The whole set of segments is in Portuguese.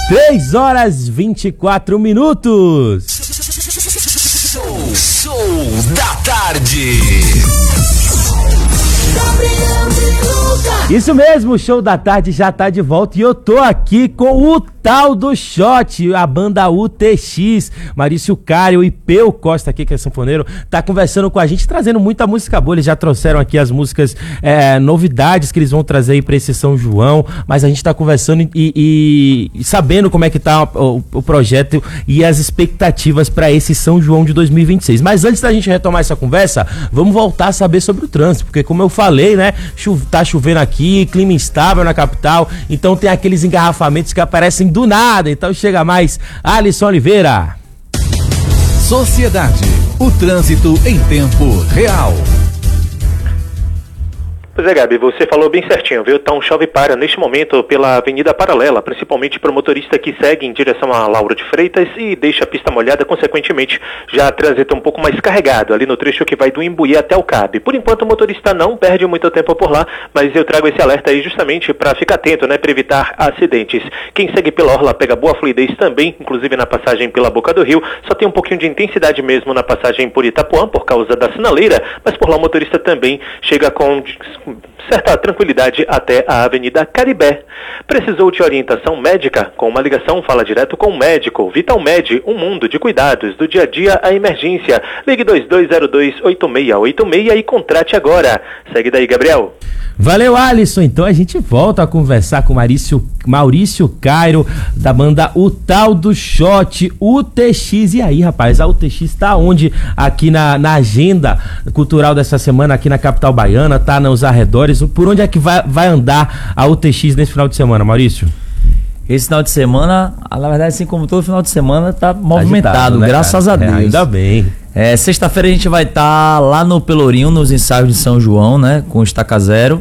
3h24. Show da tarde. Isso mesmo, o Show da Tarde já tá de volta e eu tô aqui com o tal do Shot, a banda UTX, Maurício Cário e Peu Costa aqui, que é sanfoneiro, tá conversando com a gente, trazendo muita música boa. Eles já trouxeram aqui as músicas, novidades que eles vão trazer aí pra esse São João, mas a gente tá conversando e sabendo como é que tá o projeto e as expectativas pra esse São João de 2026. Mas antes da gente retomar essa conversa, vamos voltar a saber sobre o trânsito, porque como eu falei, né, tá chovendo aqui, clima instável na capital, então tem aqueles engarrafamentos que aparecem do nada, então chega mais Alisson Oliveira. Sociedade, o trânsito em tempo real. Pois é, Gabi, você falou bem certinho, viu? Então chove para neste momento pela Avenida Paralela, principalmente para o motorista que segue em direção a Lauro de Freitas e deixa a pista molhada, consequentemente já transita um pouco mais carregado ali no trecho que vai do Imbuí até o CAB. Por enquanto o motorista não perde muito tempo por lá, mas eu trago esse alerta aí justamente para ficar atento, né, para evitar acidentes. Quem segue pela Orla pega boa fluidez também, inclusive na passagem pela Boca do Rio, só tem um pouquinho de intensidade mesmo na passagem por Itapuã por causa da sinaleira, mas por lá o motorista também chega com certa tranquilidade até a Avenida Caribé. Precisou de orientação médica? Com uma ligação, fala direto com o médico. Vitalmed, um mundo de cuidados do dia a dia à emergência. Ligue 2202-8686 e contrate agora. Segue daí, Gabriel. Valeu, Alisson. Então a gente volta a conversar com Maurício Cário, da banda O Tal do Shot, UTX. E aí, rapaz, a UTX tá onde? Aqui na agenda cultural dessa semana, aqui na capital baiana, tá nos arredores. Por onde é que vai andar a UTX nesse final de semana, Maurício? Esse final de semana, na verdade, assim como todo final de semana, tá movimentado, agitado, né, graças a Deus. Ainda bem. Sexta-feira a gente vai estar lá no Pelourinho, nos ensaios de São João, né? Com Estaca Zero,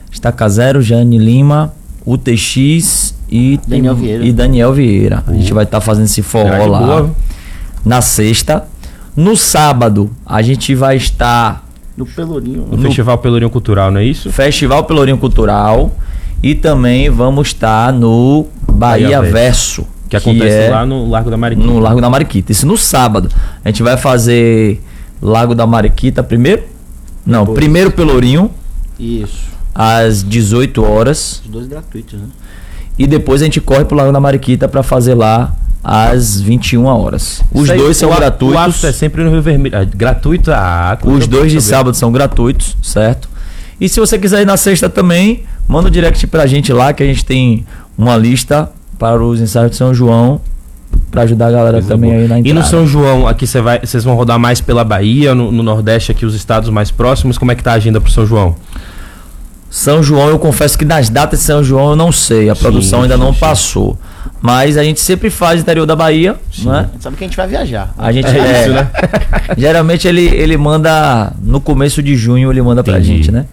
Jane Lima, UTX e Daniel Vieira. A gente vai estar fazendo esse forró lá boa. Na sexta. No sábado, a gente vai estar no Pelourinho. No Festival Pelourinho Cultural, não é isso? Festival Pelourinho Cultural. E também vamos estar no Bahia Verso. Que acontece lá no Largo da Mariquita. No Largo da Mariquita. Isso no sábado. A gente vai fazer Largo da Mariquita primeiro? Não, depois. Primeiro Pelourinho. Isso. Às 18 horas. Os dois gratuitos, né? E depois a gente corre pro Largo da Mariquita para fazer lá às 21 horas. Os dois são gratuitos. O ato é sempre no Rio Vermelho. Gratuito? Os dois de sábado são gratuitos, certo? E se você quiser ir na sexta também, manda um direct pra gente lá, que a gente tem uma lista para os ensaios de São João, para ajudar a galera também aí na entrada. E no São João, aqui vocês vão rodar mais pela Bahia, no Nordeste, aqui os estados mais próximos. Como é que tá a agenda pro São João? São João, eu confesso que nas datas de São João eu não sei, a produção ainda não passou. Mas a gente sempre faz interior da Bahia, né? A gente sabe que a gente vai viajar. A gente isso, né? Geralmente ele manda no começo de junho, ele manda pra gente, né?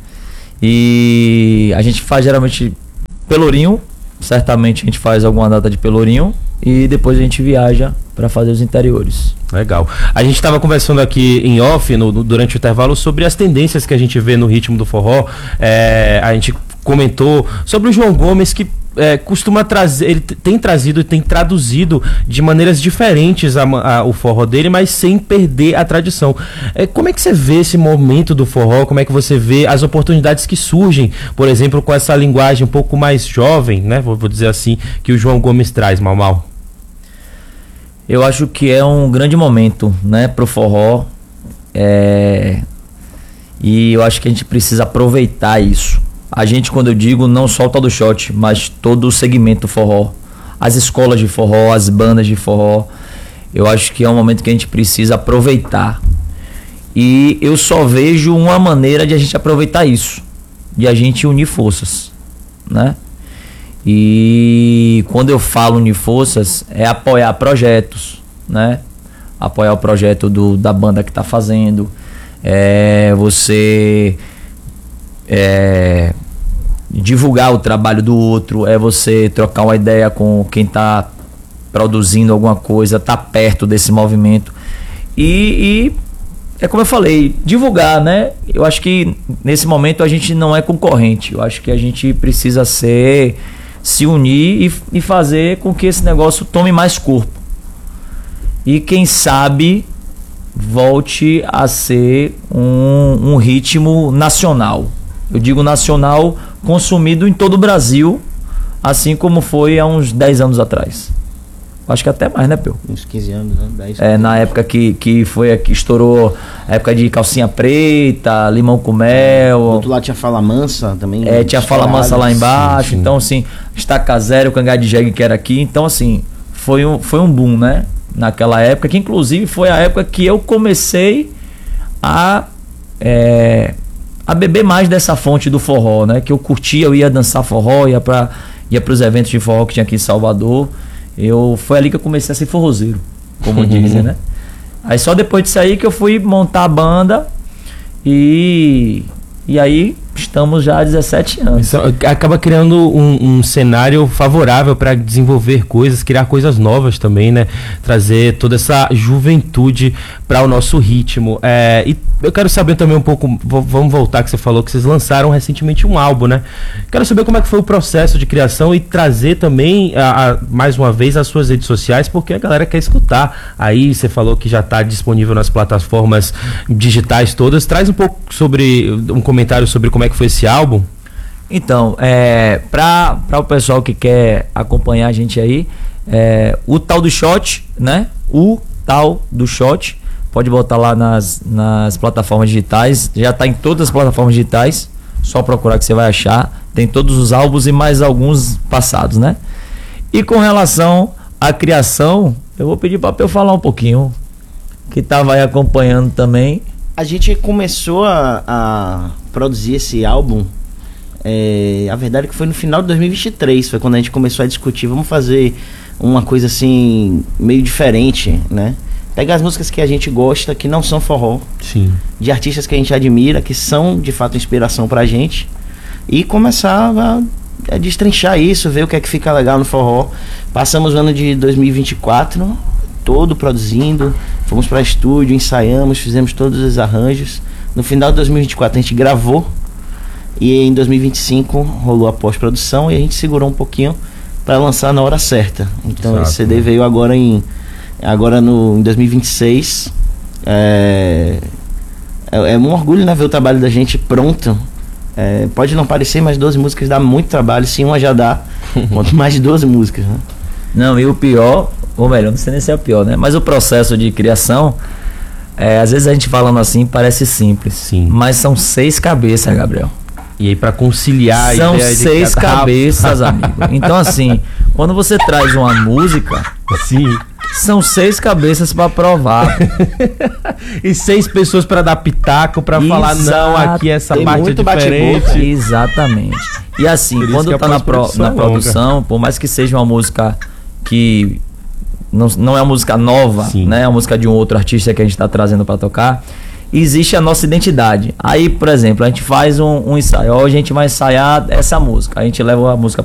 E a gente faz geralmente Pelourinho, certamente a gente faz alguma data de Pelourinho e depois a gente viaja para fazer os interiores. Legal. A gente estava conversando aqui em off, durante o intervalo, sobre as tendências que a gente vê no ritmo do forró. A gente comentou sobre o João Gomes, que costuma trazer, ele tem trazido e tem traduzido de maneiras diferentes o forró dele, mas sem perder a tradição. Como é que você vê esse momento do forró? Como é que você vê as oportunidades que surgem, por exemplo, com essa linguagem um pouco mais jovem, né? Vou dizer assim, que o João Gomes traz, Mal? Eu acho que é um grande momento, né, pro forró. E eu acho que a gente precisa aproveitar isso. A gente, quando eu digo, não só o Tal do Shot, mas todo o segmento do forró. As escolas de forró, as bandas de forró. Eu acho que é um momento que a gente precisa aproveitar. E eu só vejo uma maneira de a gente aproveitar isso. De a gente unir forças, né? E quando eu falo unir forças, é apoiar projetos, né? Apoiar o projeto da banda que tá fazendo. Você... divulgar o trabalho do outro, você trocar uma ideia com quem tá produzindo alguma coisa, tá perto desse movimento e é como eu falei, divulgar, né? Eu acho que nesse momento a gente não é concorrente, eu acho que a gente precisa ser se unir e fazer com que esse negócio tome mais corpo. E quem sabe volte a ser um ritmo nacional. Eu digo nacional, consumido em todo o Brasil, assim como foi há uns 10 anos atrás. Acho que até mais, né, Peu? Uns 15 anos, né? 10, na época que foi que estourou, a época de calcinha preta, limão com mel. Do outro lado tinha Fala Mansa também. Tinha Fala Mansa lá embaixo. Sim. Então, assim, Estaca Zero, o Cangá de Jegue que era aqui. Então, assim, foi um boom, né? Naquela época, que inclusive foi a época que eu comecei a beber mais dessa fonte do forró, né? Que eu curtia, eu ia dançar forró, ia pros eventos de forró que tinha aqui em Salvador. Foi ali que eu comecei a ser forrozeiro, como dizem, né? Aí só depois disso aí que eu fui montar a banda e aí estamos já há 17 anos. Isso acaba criando um cenário favorável para desenvolver coisas, criar coisas novas também, né? Trazer toda essa juventude para o nosso ritmo. E eu quero saber também um pouco, vamos voltar, que você falou que vocês lançaram recentemente um álbum, né? Quero saber como é que foi o processo de criação e trazer também, mais uma vez, as suas redes sociais, porque a galera quer escutar. Aí você falou que já está disponível nas plataformas digitais todas. Traz um pouco um comentário sobre como é que foi esse álbum. Então, para o pessoal que quer acompanhar a gente aí, o Tal do Shot, né? O Tal do Shot, pode botar lá nas plataformas digitais, já está em todas as plataformas digitais, só procurar que você vai achar, tem todos os álbuns e mais alguns passados, né? E com relação à criação, eu vou pedir para eu falar um pouquinho, que estava aí acompanhando também. A gente começou a produzir esse álbum, a verdade é que foi no final de 2023, foi quando a gente começou a discutir, vamos fazer uma coisa assim, meio diferente, né? Pegar as músicas que a gente gosta, que não são forró, Sim. de artistas que a gente admira, que são de fato inspiração pra gente, e começar a destrinchar isso, ver o que é que fica legal no forró. Passamos o ano de 2024 todo produzindo, fomos para estúdio, ensaiamos, fizemos todos os arranjos. No final de 2024 a gente gravou e em 2025 rolou a pós-produção e a gente segurou um pouquinho para lançar na hora certa. Então Exato, esse CD né? veio agora em 2026. É um orgulho, né, ver o trabalho da gente pronto. Pode não parecer, mas 12 músicas dá muito trabalho. Se uma já dá, quanto mais de 12 músicas, né? Não, e o pior, ou melhor, não sei nem se é o pior, né? Mas o processo de criação, às vezes a gente falando assim parece simples. Sim. Mas são 6 cabeças, Gabriel. E aí, para conciliar... São a ideia de 6 cada- cabeças, amigo. Então, assim, quando você traz uma música, Sim. são 6 cabeças pra provar. E 6 pessoas para dar pitaco, para falar, não, aqui essa Tem parte é muito diferente. bate-boca. Exatamente. E assim, Por isso que quando a tá na pós-produção é longa. produção, por mais que seja uma música que não é uma música nova, Sim. né? É uma música de um outro artista que a gente tá trazendo pra tocar, existe a nossa identidade. Aí, por exemplo, a gente faz um ensaio, ó, a gente vai ensaiar essa música, a gente leva a música